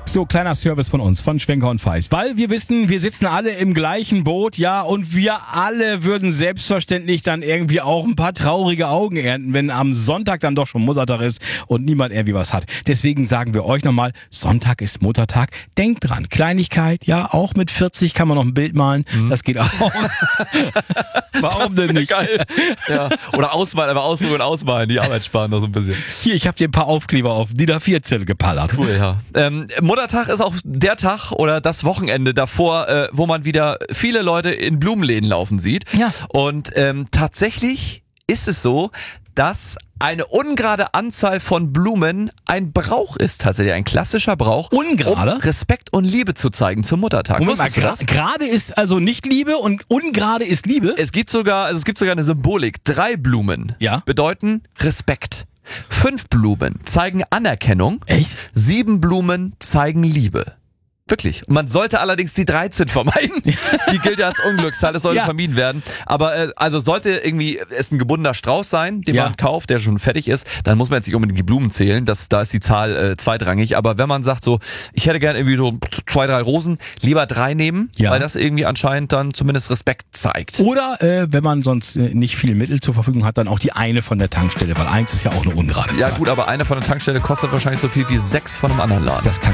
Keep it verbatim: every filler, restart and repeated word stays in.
So, kleiner Service von uns, von Schwenker und Feiß. Weil wir wissen, wir sitzen alle im gleichen Boot, ja, und wir alle würden selbstverständlich dann irgendwie auch ein paar traurige Augen ernten, wenn am Sonntag dann doch schon Muttertag ist und niemand irgendwie was hat. Deswegen sagen wir euch nochmal, Sonntag ist Muttertag. Denkt dran, Kleinigkeit, ja, auch mit vierzig kann man noch ein Bild malen. Mhm. Das geht auch. Warum denn nicht? Geil. Ja. Oder ausmalen, aber aussuchen und ausmalen, die Arbeit sparen noch so ein bisschen. Hier, ich habe dir ein paar Aufkleber auf D I N A vier Zettel gepallert. Cool, ja. Ähm, Muttertag ist auch der Tag oder das Wochenende davor, äh, wo man wieder viele Leute in Blumenläden laufen sieht. Ja. Und ähm, tatsächlich ist es so, dass eine ungerade Anzahl von Blumen ein Brauch ist, tatsächlich ein klassischer Brauch, Ungerade? um Respekt und Liebe zu zeigen zum Muttertag. Moment mal, Wusstest du das? gerade ist also nicht Liebe und ungerade ist Liebe? Es gibt sogar, also es gibt sogar eine Symbolik. Drei Blumen Ja. bedeuten Respekt. Fünf Blumen zeigen Anerkennung. Echt? Sieben Blumen zeigen Liebe. Wirklich. Und man sollte allerdings die dreizehn vermeiden. Die gilt ja als Unglückszahl, das sollte Ja. vermieden werden. Aber äh, also sollte irgendwie es ein gebundener Strauß sein, den Ja. man kauft, der schon fertig ist, dann muss man jetzt nicht unbedingt die Blumen zählen. Das, da ist die Zahl äh, zweitrangig. Aber wenn man sagt so, ich hätte gerne irgendwie so zwei, drei Rosen, lieber drei nehmen, Ja. weil das irgendwie anscheinend dann zumindest Respekt zeigt. Oder äh, wenn man sonst äh, nicht viel Mittel zur Verfügung hat, dann auch die eine von der Tankstelle, weil eins ist ja auch eine ungerade Zahl. Ja gut, aber eine von der Tankstelle kostet wahrscheinlich so viel wie sechs von einem anderen Laden. Das kann